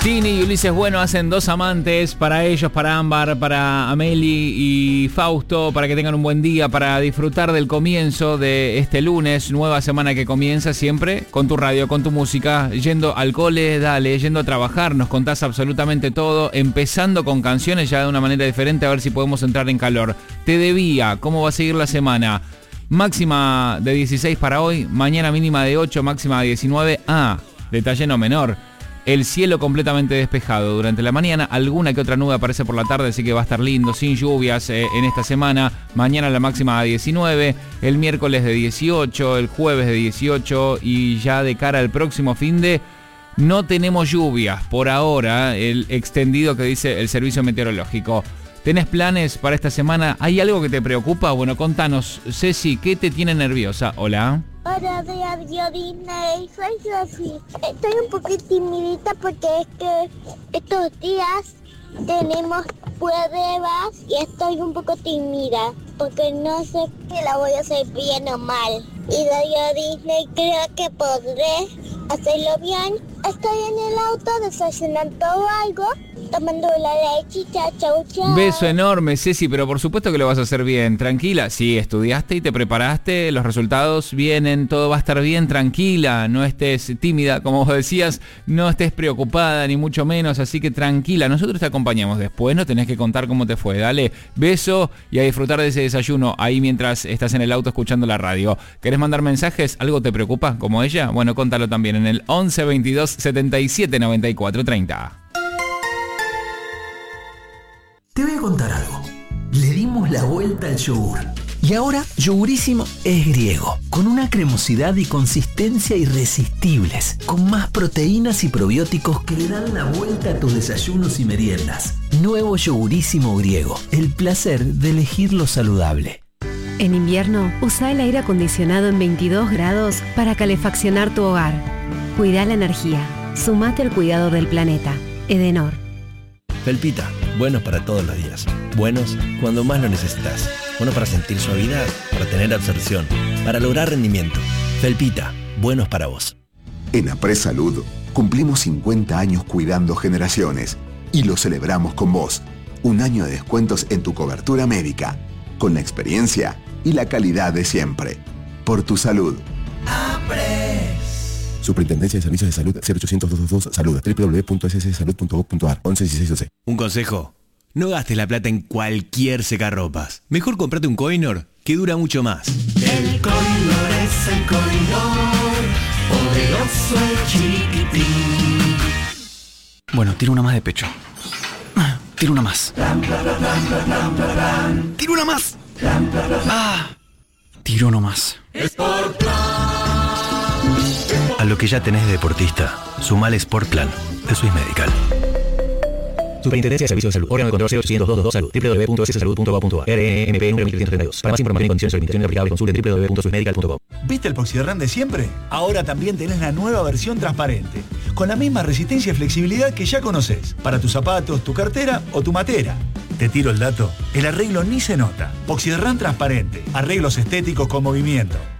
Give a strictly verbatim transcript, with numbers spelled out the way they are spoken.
Tini y Ulises Bueno hacen Dos Amantes, para ellos, para Ámbar, para Ameli y Fausto, para que tengan un buen día, para disfrutar del comienzo de este lunes, nueva semana que comienza siempre con tu radio, con tu música, yendo al cole, dale, yendo a trabajar, nos contás absolutamente todo, empezando con canciones ya de una manera diferente, a ver si podemos entrar en calor. Te debía, ¿cómo va a seguir la semana? Máxima de dieciséis para hoy, mañana mínima de ocho, máxima de diecinueve. Ah, detalle no menor. El cielo completamente despejado durante la mañana, alguna que otra nube aparece por la tarde, así que va a estar lindo, sin lluvias eh, en esta semana. Mañana la máxima de diecinueve, el miércoles de dieciocho, el jueves de dieciocho y ya de cara al próximo finde no tenemos lluvias por ahora, el extendido que dice el servicio meteorológico. ¿Tenés planes para esta semana? ¿Hay algo que te preocupa? Bueno, contanos, Ceci, ¿qué te tiene nerviosa? Hola. Hola, soy Radio Disney, soy Ceci. Estoy un poco timidita porque es que estos días tenemos pruebas y estoy un poco tímida porque no sé si la voy a hacer bien o mal. Y Radio Disney creo que podré hacerlo bien. Estoy en el auto desayunando algo, tomando la lechita, chau chau. Beso enorme, Ceci, pero por supuesto que lo vas a hacer bien, tranquila. Sí, estudiaste y te preparaste, los resultados vienen, todo va a estar bien, tranquila, no estés tímida, como vos decías, no estés preocupada, ni mucho menos, así que tranquila, nosotros te acompañamos después, no tenés que contar cómo te fue, dale, beso y a disfrutar de ese desayuno ahí mientras estás en el auto escuchando la radio. ¿Querés mandar mensajes? ¿Algo te preocupa, como ella? Bueno, contalo también en el once veintidós setenta y siete noventa y cuatro treinta. Te voy a contar algo. Le dimos la vuelta al yogur. Y ahora Yogurísimo es griego, con una cremosidad y consistencia irresistibles, con más proteínas y probióticos que le dan la vuelta a tus desayunos y meriendas. Nuevo Yogurísimo griego, el placer de elegir lo saludable. En invierno, usa el aire acondicionado en veintidós grados para calefaccionar tu hogar. Cuida la energía. Sumate al cuidado del planeta. Edenor. Felpita, buenos para todos los días. Buenos cuando más lo necesitas. Buenos para sentir suavidad, para tener absorción, para lograr rendimiento. Felpita, buenos para vos. En Apres Salud cumplimos cincuenta años cuidando generaciones y lo celebramos con vos. Un año de descuentos en tu cobertura médica, con la experiencia y la calidad de siempre. Por tu salud. Apres. Superintendencia de Servicios de Salud cero ochocientos doscientos veintidós Salud doble u doble u doble u punto ese ese salud punto gov punto a r once dieciséis doce. Un consejo, no gastes la plata en cualquier secarropas. Mejor comprate un Coinor que dura mucho más. El Coinor es el Coinor, poderoso el chiquitín. Bueno, tiro una más de pecho. Tiro una más. Tiro una más. Ah, tiro no más. A lo que ya tenés de deportista, sumale Sportplan de Swiss Medical. Superintendencia de Servicios de Salud. Órgano de control cero ochocientos doscientos veintidós Salud. doble u doble u doble u punto ese ese salud punto gov punto a r. R N M P número mil setecientos treinta y dos. Para más información y condiciones sobre limitaciones aplicables, consulte doble u doble u doble u punto swiss medical punto com. ¿Viste el Poxyderran de siempre? Ahora también tenés la nueva versión transparente, con la misma resistencia y flexibilidad que ya conocés, para tus zapatos, tu cartera o tu matera. Te tiro el dato, el arreglo ni se nota. Poxyderran transparente, arreglos estéticos con movimiento.